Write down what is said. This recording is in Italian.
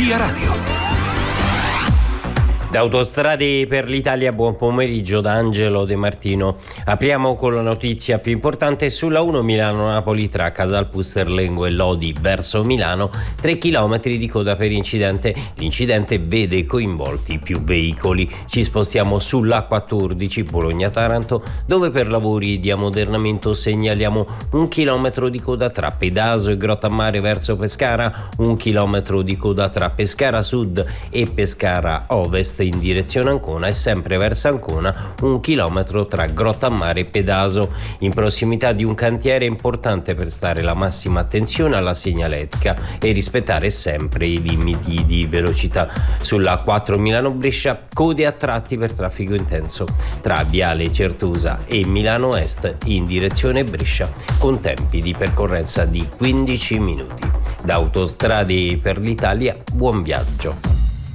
Via Radio. Da Autostrade per l'Italia, buon pomeriggio da Angelo De Martino. Apriamo con la notizia più importante sulla 1 Milano-Napoli tra Casal Pusterlengo e Lodi verso Milano, 3 chilometri di coda per incidente. L'incidente vede coinvolti più veicoli. Ci spostiamo sulla 14 Bologna-Taranto, dove per lavori di ammodernamento segnaliamo 1 chilometro di coda tra Pedaso e Grottammare verso Pescara, 1 chilometro di coda tra Pescara Sud e Pescara Ovest in direzione Ancona e sempre verso Ancona 1 chilometro tra Grottammare e Pedaso. In prossimità di un cantiere è importante prestare la massima attenzione alla segnaletica e rispettare sempre i limiti di velocità. Sulla 4 Milano-Brescia, code a tratti per traffico intenso tra Viale Certosa e Milano Est in direzione Brescia con tempi di percorrenza di 15 minuti. Da Autostrade per l'Italia, buon viaggio.